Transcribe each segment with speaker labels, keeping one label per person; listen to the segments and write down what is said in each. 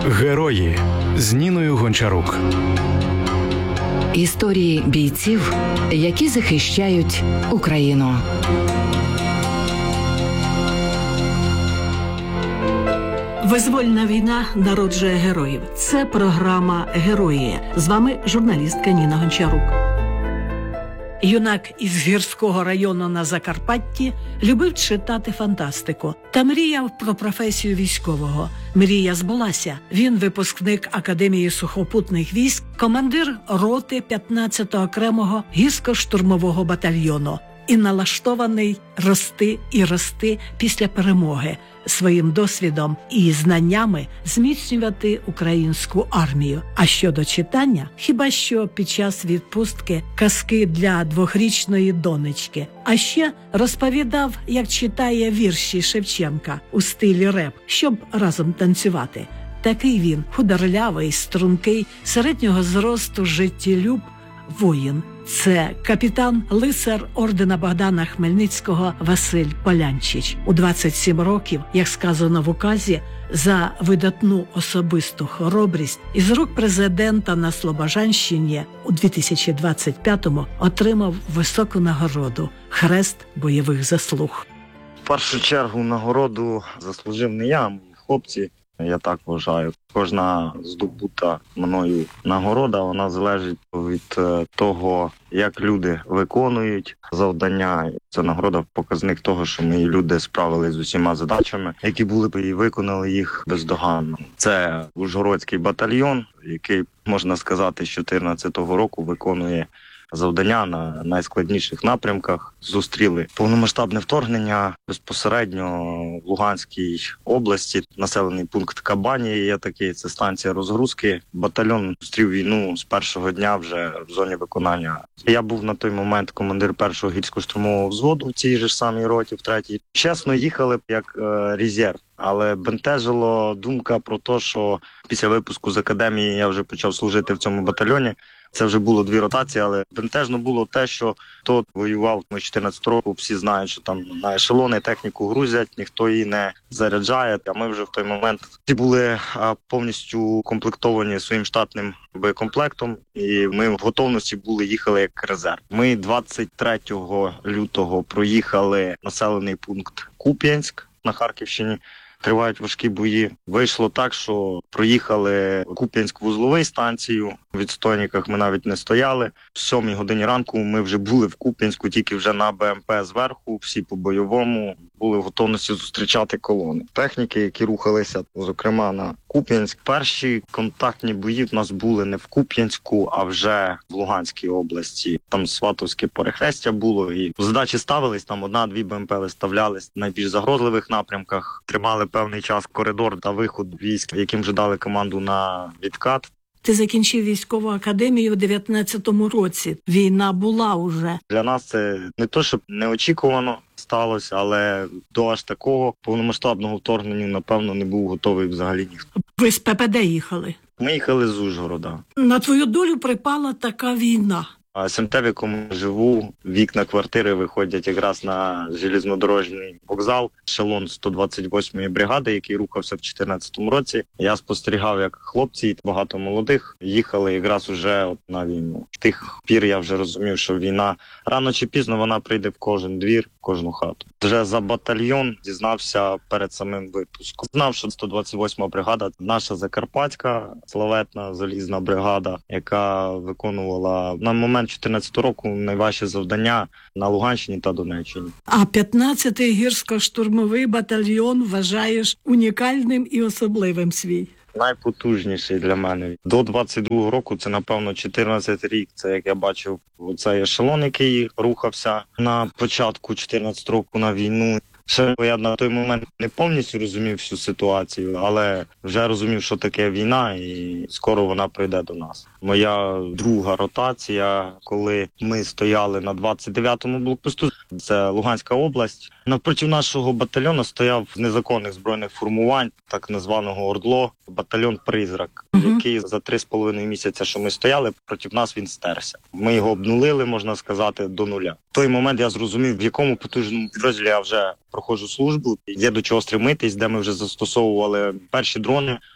Speaker 1: Герої з Ніною Гончарук.
Speaker 2: Історії бійців, які захищають Україну.
Speaker 3: Визвольна війна народжує героїв. Це програма «Герої». З вами журналістка Ніна Гончарук. Юнак із гірського району на Закарпатті любив читати фантастику та мріяв про професію військового. Мрія збулася. Він випускник Академії сухопутних військ, командир роти 15-го окремого гірсько-штурмового батальйону і налаштований рости і рости після перемоги, своїм досвідом і знаннями зміцнювати українську армію. А щодо читання, хіба що під час відпустки казки для 2-річної донечки. А ще розповідав, як читає вірші Шевченка у стилі реп, щоб разом танцювати. Такий він худорлявий, стрункий, середнього зросту життєлюб, воїн. Це капітан-лицар ордена Богдана Хмельницького Василь Полянчич. У 27 років, як сказано в указі, за видатну особисту хоробрість із рук президента на Слобожанщині у 2025-му отримав високу нагороду – Хрест бойових заслуг.
Speaker 4: В першу чергу нагороду заслужив не я, а мої хлопці. Я так вважаю. Кожна здобута мною нагорода, вона залежить від того, як люди виконують завдання. Це нагорода показник того, що мої люди справились з усіма задачами, які були б і виконали їх бездоганно. Це Ужгородський батальйон, який, можна сказати, з 2014 року виконує завдання на найскладніших напрямках. Зустріли повномасштабне вторгнення безпосередньо в Луганській області. Населений пункт Кабанія є такий, це станція розгрузки. Батальйон зустрів війну з першого дня вже в зоні виконання. Я був на той момент командир 1-го гірсько-штурмового взводу в цій же ж самій роті, в 3-й. Чесно, їхали як резерв. Але бентежило думка про те, що після випуску з академії я вже почав служити в цьому батальйоні. Це вже було 2 ротації, але бентежно було те, що хто воював з 14 року, всі знають, що там на ешелони техніку грузять, ніхто її не заряджає. А ми вже в той момент були повністю комплектовані своїм штатним боєкомплектом, і ми в готовності були, їхали як резерв. Ми 23 лютого проїхали населений пункт Куп'янськ на Харківщині. Тривають важкі бої. Вийшло так, що проїхали Куп'янськ-вузловий станцію. В відстойниках ми навіть не стояли. В 7 годині ранку ми вже були в Куп'янську, тільки вже на БМП зверху, всі по-бойовому, були в готовності зустрічати колони. Техніки, які рухалися, зокрема, на Куп'янськ. Перші контактні бої в нас були не в Куп'янську, а вже в Луганській області. Там Сватовське перехрестя було, і задачі ставились, там 1-2 БМП виставлялись в найбільш загрозливих напрямках. Тримали певний час коридор та виход військ, яким вже дали команду на відкат.
Speaker 3: Ти закінчив військову академію у 19-му році. Війна була уже.
Speaker 4: Для нас це не то, щоб неочікувано сталося, але до аж такого повномасштабного вторгнення, напевно, не був готовий взагалі ніхто.
Speaker 3: Ви з ППД їхали?
Speaker 4: Ми їхали з Ужгорода.
Speaker 3: На твою долю припала така війна.
Speaker 4: А СМТ, в якому живу, вікна квартири виходять якраз на железнодорожній вокзал. Ешелон 128-ї бригади, який рухався в 2014 році. Я спостерігав, як хлопці, багато молодих, їхали якраз уже на війну. З тих пір я вже розумів, що війна рано чи пізно вона прийде в кожен двір, в кожну хату. Вже за батальйон дізнався перед самим випуском. Знав, що 128-ма бригада – наша закарпатська, славетна залізна бригада, яка виконувала на момент 2014 року найважче завдання на Луганщині та Донеччині.
Speaker 3: А 15-й гірсько-штурмовий батальйон вважаєш унікальним і особливим свій?
Speaker 4: Найпотужніший для мене. До 22-го року, це, напевно, 14 рік. Це, як я бачив, оцей ешелон, який рухався на початку 14 року на війну. Ще я на той момент не повністю розумів всю ситуацію, але вже розумів, що таке війна, і скоро вона прийде до нас. Моя друга ротація, коли ми стояли на 29-му блокпосту, це Луганська область. Навпроти нашого батальйону стояв з незаконних збройних формувань, так названого ОРДЛО, батальйон «Призрак», який за 3,5 місяця, що ми стояли, проти нас він стерся. Ми його обнулили, можна сказати, до нуля. В той момент я зрозумів, в якому потужному підрозділі я вже проходжу службу, є до чого стремитись, де ми вже застосовували перші дрони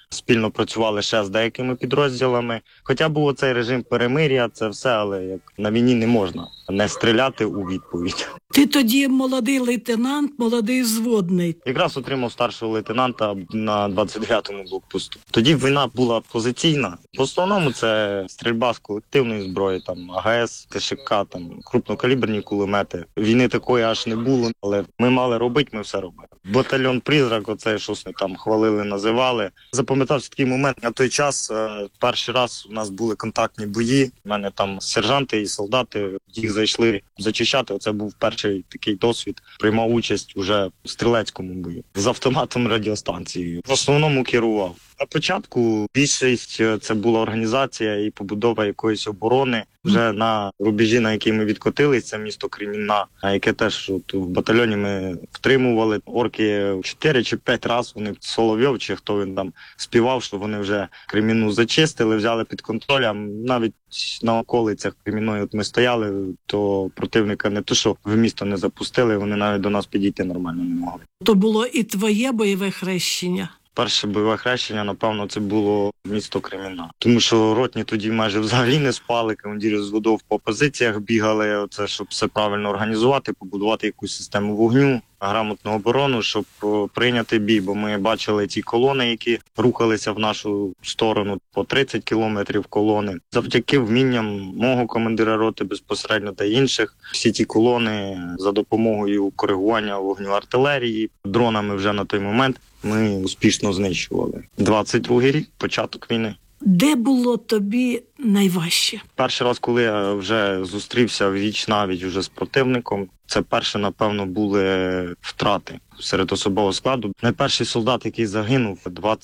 Speaker 4: спільно працювали ще з деякими підрозділами. Хоча був цей режим перемир'я, це все, але як на війні не можна не стріляти у відповідь.
Speaker 3: Ти тоді молодий лейтенант, молодий взводний.
Speaker 4: Якраз отримав старшого лейтенанта на 29-му блокпосту. Тоді війна була позиційна. В основному це стрільба з колективної зброї, там АГС, ТШК, там крупнокаліберні кулемети. Війни такої аж не було, але ми мали робити, ми все робили. Батальйон «Призрак», оцей щось там хвалили, називали. Запам'ятався такий момент. На той час перший раз у нас були контактні бої. У мене там сержанти і солдати, їх зайшли зачищати. Оце був перший такий досвід. Приймав участь уже в стрілецькому бою. З автоматом радіостанцією. В основному керував. На початку більшість це була організація і побудова якоїсь оборони. Вже на рубежі, на який ми відкотились, це місто Кремінна, яке теж от в батальйоні ми втримували. Орки 4 чи 5 разів, вони Соловйов, чи хто він там співав, що вони вже Кремінну зачистили, взяли під контроль. А навіть на околицях Кремінної от ми стояли, то противника не то, що в місто не запустили, вони навіть до нас підійти нормально не могли.
Speaker 3: То було і твоє бойове хрещення.
Speaker 4: Перше бойове хрещення, напевно, це було місто Кремінна. Тому що ротні тоді майже взагалі не спали, командири взводів по позиціях бігали, оце, щоб все правильно організувати, побудувати якусь систему вогню, грамотну оборону, щоб прийняти бій. Бо ми бачили ті колони, які рухалися в нашу сторону, по 30 кілометрів колони. Завдяки вмінням мого командира роти безпосередньо та інших, всі ті колони за допомогою коригування вогню артилерії, дронами вже на той момент, ми успішно знищували. 22-й рік, початок війни.
Speaker 3: Де було тобі найважче?
Speaker 4: Перший раз, коли я вже зустрівся віч-навіч вже з противником, це перше, напевно, були втрати серед особового складу. Найперший солдат, який загинув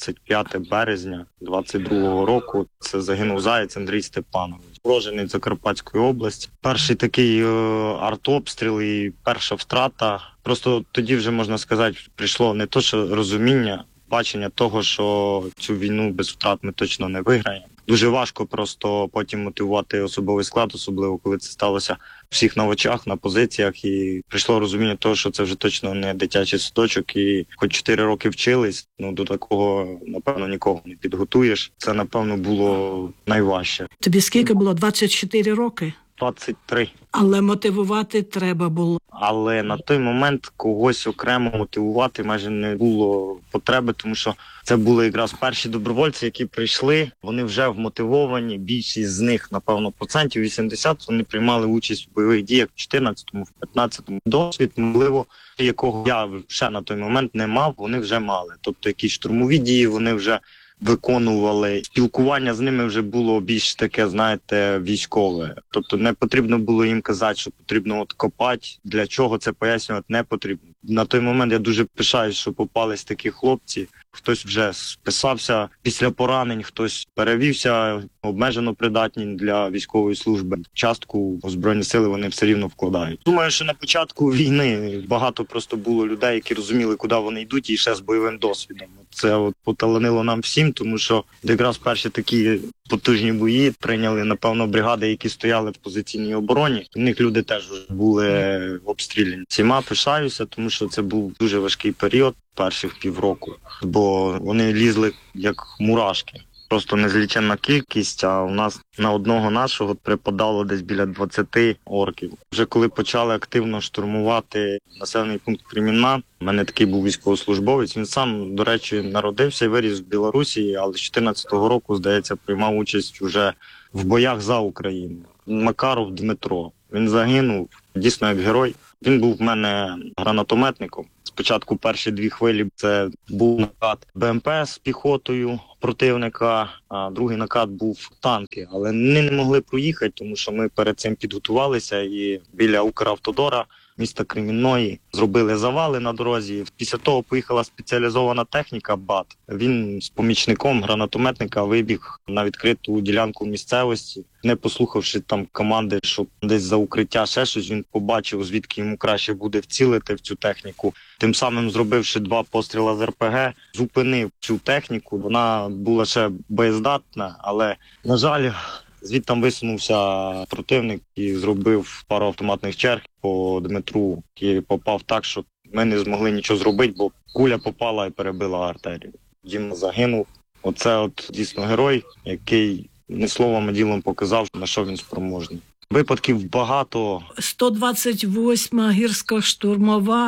Speaker 4: 25 березня 22-го року, це загинув Заєць Андрій Степанович, уроджений Закарпатської області. Перший такий артобстріл і перша втрата. Просто тоді вже, можна сказати, прийшло не то, що розуміння, бачення того, що цю війну без втрат ми точно не виграємо. Дуже важко просто потім мотивувати особовий склад, особливо коли це сталося всіх на очах, на позиціях. І прийшло розуміння того, що це вже точно не дитячий садочок. І хоч 4 роки вчились, до такого, напевно, нікого не підготуєш. Це, напевно, було найважче.
Speaker 3: Тобі скільки було? 24 роки?
Speaker 4: 23.
Speaker 3: Але мотивувати треба було.
Speaker 4: Але на той момент когось окремо мотивувати майже не було потреби, тому що це були якраз перші добровольці, які прийшли. Вони вже вмотивовані. Більшість з них, напевно, 80%, вони приймали участь у бойових діях в 14-му, в 15-му. Досвід, можливо, якого я ще на той момент не мав, вони вже мали. Тобто якісь штурмові дії вони вже виконували. Спілкування з ними вже було більш таке, знаєте, військове. Тобто не потрібно було їм казати, що потрібно от копати. Для чого це пояснювати не потрібно. На той момент я дуже пишаюсь, що попались такі хлопці. Хтось вже списався після поранень, хтось перевівся, обмежено придатні для військової служби. Частку у Збройні сили вони все рівно вкладають. Думаю, що на початку війни багато просто було людей, які розуміли, куди вони йдуть, і ще з бойовим досвідом. Це от поталанило нам всім, тому що якраз перші такі потужні бої прийняли, напевно, бригади, які стояли в позиційній обороні. У них люди теж були обстріляні. Всіма пишаюся, тому що це був дуже важкий період перших півроку, бо вони лізли як мурашки. Просто незліченна кількість, а у нас на одного нашого припадало десь біля 20 орків. Вже коли почали активно штурмувати населений пункт Кремінна, у мене такий був військовослужбовець, він сам, до речі, народився і виріс в Білорусі, але з 14-го року, здається, приймав участь уже в боях за Україну. Макаров Дмитро. Він загинув, дійсно як герой. Він був в мене гранатометником. Спочатку перші 2 хвилі це був накат БМП з піхотою противника, а другий накат був танки. Але вони не могли проїхати, тому що ми перед цим підготувалися і біля Укравтодора міста Кремінної зробили завали на дорозі. Після того поїхала спеціалізована техніка БАТ. Він з помічником гранатометника вибіг на відкриту ділянку місцевості. Не послухавши там команди, що десь за укриття ще щось, він побачив, звідки йому краще буде вцілити в цю техніку. Тим самим, зробивши 2 постріли з РПГ, зупинив цю техніку. Вона була ще боєздатна, але, на жаль, звідти висунувся противник і зробив пару автоматних черг по Дмитру, і попав так, що ми не змогли нічого зробити, бо куля попала і перебила артерію. Діма загинув. Оце от дійсно герой, який не словом, а ділом показав, на що він спроможний. Випадків багато.
Speaker 3: 128-ма гірсько-штурмова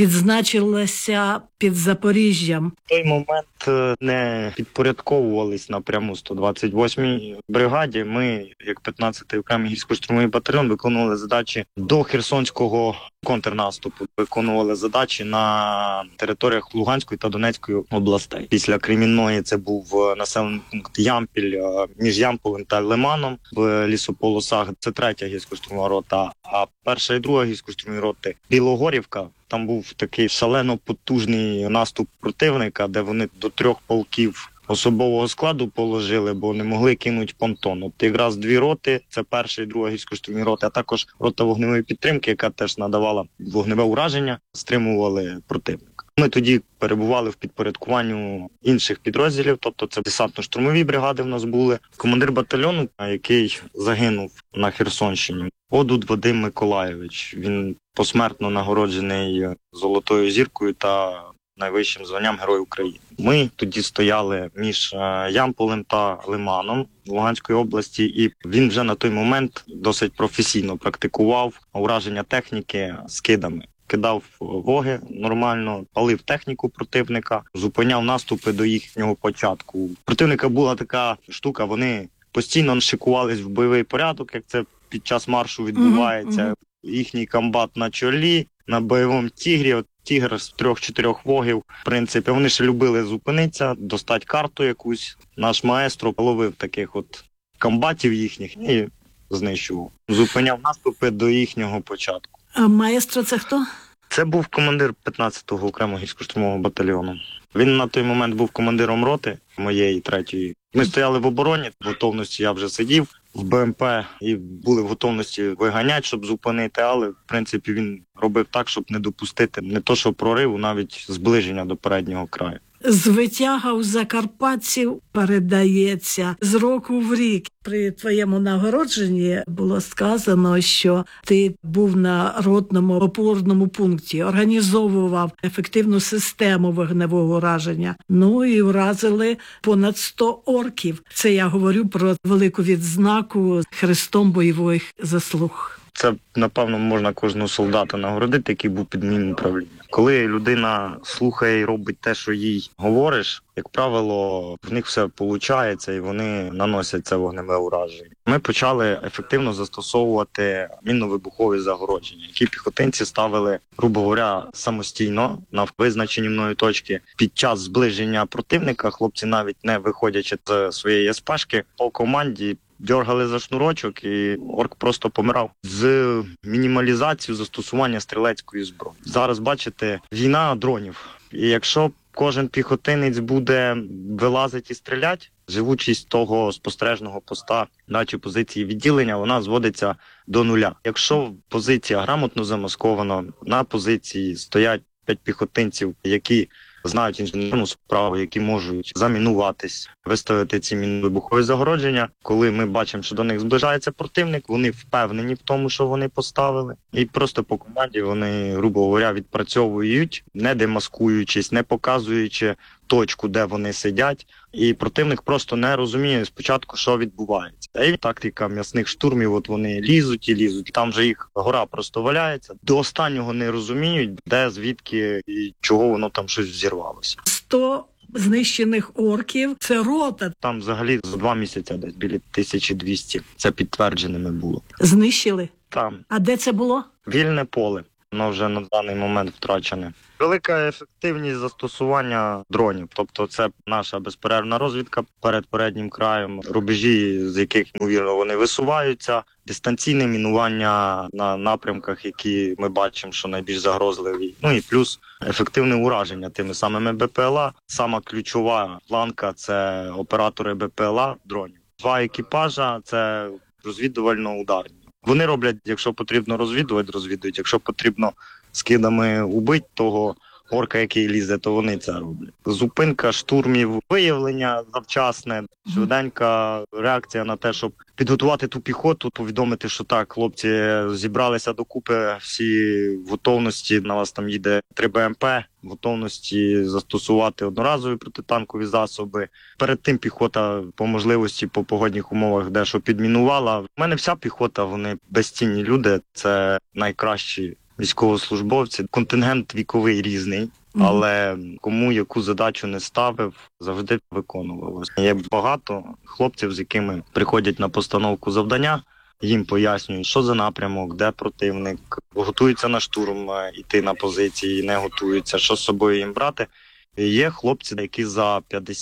Speaker 3: відзначилася під Запоріжжям.
Speaker 4: В той момент не підпорядковувались напряму 128-й бригаді. Ми, як 15-й окремий гірсько-штурмовий батальйон, виконували задачі до Херсонського контрнаступу, виконували задачі на територіях Луганської та Донецької областей. Після Кремінної це був населений пункт Ямпіль, між Ямполем та Лиманом в лісополосах. Це 3-я гірсько-штурмова рота, а 1-ша і 2-га гірсько-штурмові роти Білогорівка. Там був такий шалено потужний наступ противника, де вони до 3 полків особового складу положили, бо не могли кинути понтон. От якраз 2 роти, це 1-ша і 2-га гірсько-штурмові роти, а також рота вогневої підтримки, яка теж надавала вогневе ураження, стримували противника. Ми тоді перебували в підпорядкуванню інших підрозділів, тобто це десантно-штурмові бригади в нас були. Командир батальйону, який загинув на Херсонщині, Одуд Вадим Миколайович. Він посмертно нагороджений Золотою зіркою та найвищим званням Герой України. Ми тоді стояли між Ямполем та Лиманом Луганської області, і він вже на той момент досить професійно практикував ураження техніки скидами. Кидав воги нормально, палив техніку противника, зупиняв наступи до їхнього початку. У противника була така штука, вони постійно шикувались в бойовий порядок, як це під час маршу відбувається. Їхній комбат на чолі, на бойовому тігрі, от тігр з 3-4 вогів. В принципі, вони ще любили зупинитися, достати карту якусь. Наш маестро ловив таких от комбатів їхніх і знищував. Зупиняв наступи до їхнього початку.
Speaker 3: А маестро це хто?
Speaker 4: Це був командир 15-го окремого гірсько-штурмового батальйону. Він на той момент був командиром роти моєї 3-ї. Ми стояли в обороні, в готовності я вже сидів в БМП і були в готовності виганяти, щоб зупинити, але в принципі він робив так, щоб не допустити не то що прориву, навіть зближення до переднього краю.
Speaker 3: Звитяга у закарпатців передається з року в рік. При твоєму нагородженні було сказано, що ти був на ротному опорному пункті, організовував ефективну систему вогневого ураження. Ну і вразили понад 100 орків. Це я говорю про велику відзнаку Хрестом бойових заслуг.
Speaker 4: Це, напевно, можна кожного солдата нагородити, який був під моїм управлінням. Коли людина слухає і робить те, що їй говориш, як правило, в них все виходить і вони наносять це вогневе ураження. Ми почали ефективно застосовувати мінно-вибухові загородження, які піхотинці ставили, грубо говоря, самостійно на визначені мною точки. Під час зближення противника хлопці, навіть не виходячи з своєї СПшки, по команді дьоргали за шнурочок, і орк просто помирав. З мінімалізацією застосування стрілецької зброї. Зараз, бачите, війна дронів. І якщо кожен піхотинець буде вилазити і стріляти, живучість того спостережного поста, чи позиції відділення, вона зводиться до 0. Якщо позиція грамотно замаскована, на позиції стоять 5 піхотинців, які знають інженерну справу, які можуть замінуватись, виставити ці мінно-вибухові загородження. Коли ми бачимо, що до них зближається противник, вони впевнені в тому, що вони поставили. І просто по команді вони, грубо говоря, відпрацьовують, не демаскуючись, не показуючи точку, де вони сидять. І противник просто не розуміє спочатку, що відбувається. І тактика м'ясних штурмів, от вони лізуть і лізуть. Там же їх гора просто валяється. До останнього не розуміють, де, звідки і чого воно там щось взірвалося.
Speaker 3: 100 знищених орків – це рота.
Speaker 4: Там взагалі за 2 місяці десь біля 1200. Це підтвердженими було.
Speaker 3: Знищили?
Speaker 4: Там.
Speaker 3: А де це було?
Speaker 4: Вільне поле. Воно вже на даний момент втрачене. Велика ефективність застосування дронів. Тобто це наша безперервна розвідка перед переднім краєм, рубежі, з яких, ймовірно, вони висуваються, дистанційне мінування на напрямках, які ми бачимо, що найбільш загрозливі. Ну і плюс ефективне ураження тими самими БПЛА. Сама ключова ланка – це оператори БПЛА дронів. 2 екіпажа – це розвідувально-ударні. Вони роблять, якщо потрібно розвідувати, розвідують. Якщо потрібно скидами убити того орка, який лізе, то вони це роблять. Зупинка штурмів, виявлення завчасне, швиденька реакція на те, щоб підготувати ту піхоту, повідомити, що так, хлопці зібралися докупи, всі в готовності, на вас там їде 3 БМП, в готовності застосувати одноразові протитанкові засоби. Перед тим піхота по можливості, по погодних умовах дещо підмінувала. У мене вся піхота, вони безцінні люди, це найкращі військовослужбовці. Контингент віковий різний, але кому яку задачу не ставив, завжди виконувалося. Є багато хлопців, з якими приходять на постановку завдання, їм пояснюють, що за напрямок, де противник, готуються на штурм, йти на позиції, не готуються, що з собою їм брати. І є хлопці, які за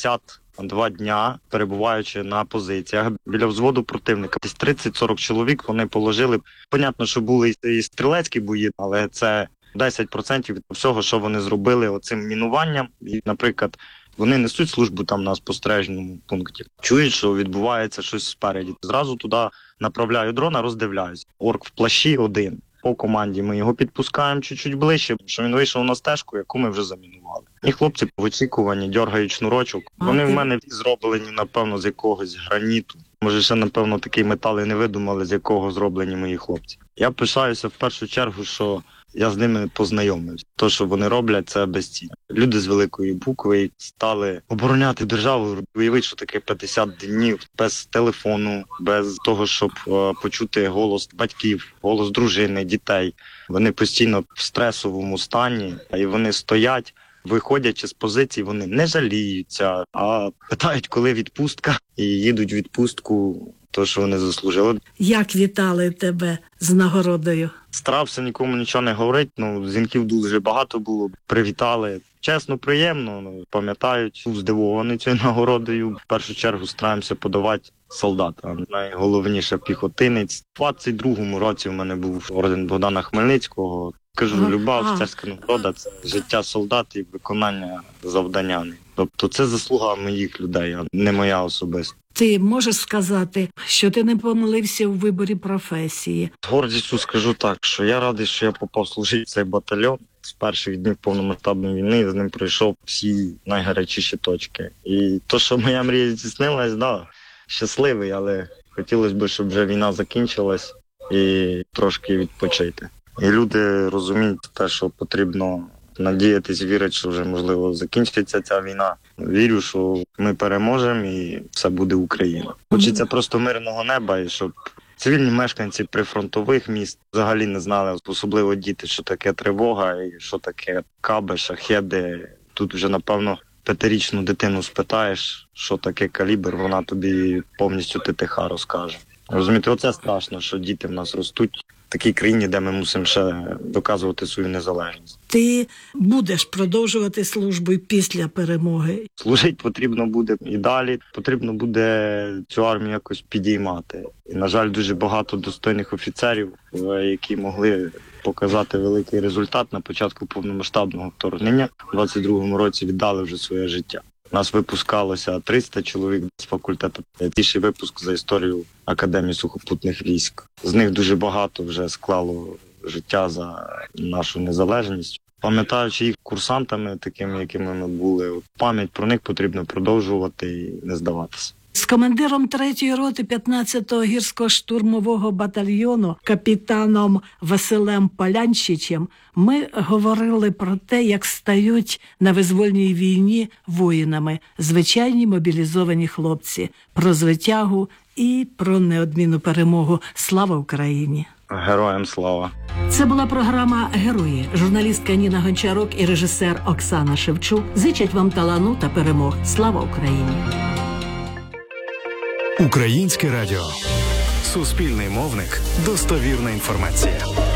Speaker 4: 52 дня, перебуваючи на позиціях біля взводу противника, десь 30-40 чоловік вони положили. Понятно, що були і стрілецькі бої, але це 10% від всього, що вони зробили оцим мінуванням. І, наприклад, вони несуть службу там на спостережному пункті. Чують, що відбувається щось спереді. Зразу туди направляю дрона, роздивляюсь. Орк в плащі один. По команді ми його підпускаємо чуть-чуть ближче, що він вийшов на стежку, яку ми вже замінували. І хлопці в очікуванні дергають шнурочок. Вони в мене зроблені, напевно, з якогось граніту. Може, ще, напевно, такий метал і не видумали, з якого зроблені мої хлопці. Я пишаюся в першу чергу, що я з ними познайомився. То, що вони роблять, це безцінно. Люди з великої букви стали обороняти державу. Уявіть, що таке 50 днів без телефону, без того, щоб почути голос батьків, голос дружини, дітей. Вони постійно в стресовому стані, і вони стоять, виходячи з позицій, вони не жаліються, а питають, коли відпустка, і їдуть в відпустку, то, що вони заслужили.
Speaker 3: Як вітали тебе з нагородою?
Speaker 4: Старався нікому нічого не говорити, дзвінків дуже багато було, привітали. Чесно, приємно, пам'ятають, був здивований цією нагородою. В першу чергу стараємося подавати солдатам. Найголовніше піхотинець. У 22-му році в мене був орден Богдана Хмельницького. Кажу, люба офіцерська нагорода – це життя солдат і виконання завдання. Тобто це заслуга моїх людей, а не моя особиста.
Speaker 3: Ти можеш сказати, що ти не помилився у виборі професії?
Speaker 4: З гордістю скажу так, що я радий, що я попав служити в цей батальйон. З перших днів повномасштабної війни з ним пройшов всі найгарячіші точки. І то, що моя мрія здійснилась, щасливий, але хотілося б, щоб вже війна закінчилась і трошки відпочити. І люди розуміють те, що потрібно надіятись, вірити, що вже, можливо, закінчиться ця війна. Вірю, що ми переможемо і все буде Україна. Хочеться просто мирного неба, і щоб цивільні мешканці прифронтових міст взагалі не знали, особливо діти, що таке тривога і що таке каби, шахеди. Тут вже, напевно, 5-річну дитину спитаєш, що таке калібр, вона тобі повністю ТТХ розкаже. Розумієте, оце страшно, що діти в нас ростуть в такій країні, де ми мусимо ще доказувати свою незалежність.
Speaker 3: Ти будеш продовжувати службу і після перемоги?
Speaker 4: Служити потрібно буде і далі. Потрібно буде цю армію якось підіймати. І, на жаль, дуже багато достойних офіцерів, які могли показати великий результат на початку повномасштабного вторгнення. У 22-му році віддали вже своє життя. Нас випускалося 300 чоловік з факультету. Найбільший випуск за історію Академії сухопутних військ. З них дуже багато вже склало життя за нашу незалежність. Пам'ятаючи їх курсантами, такими, якими ми були, пам'ять про них потрібно продовжувати і не здаватися.
Speaker 3: З командиром 3-ї роти 15-го гірсько-штурмового батальйону капітаном Василем Полянщичем ми говорили про те, як стають на визвольній війні воїнами звичайні мобілізовані хлопці, про звитягу і про неодмінну перемогу. Слава Україні!
Speaker 4: Героям слава!
Speaker 3: Це була програма «Герої». Журналістка Ніна Гончарук і режисер Оксана Шевчук зичать вам талану та перемог. Слава Україні!
Speaker 1: Українське радіо. Суспільний мовник. Достовірна інформація.